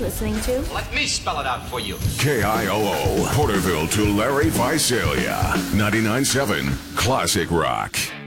listening to? Let me spell it out for you. KIOO, Porterville to Larry Visalia, 99.7 Classic Rock.